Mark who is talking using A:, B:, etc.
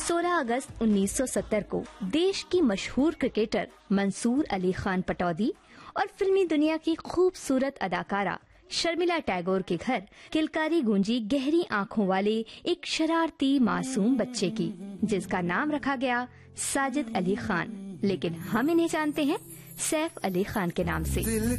A: 16 अगस्त 1970 को देश की मशहूर क्रिकेटर मंसूर अली खान पटौदी और फिल्मी दुनिया की खूबसूरत अदाकारा शर्मिला टैगोर के घर किलकारी गूंजी गहरी आंखों वाले एक शरारती मासूम बच्चे की, जिसका नाम रखा गया साजिद अली खान, लेकिन हम इन्हें जानते हैं सैफ अली खान के नाम से।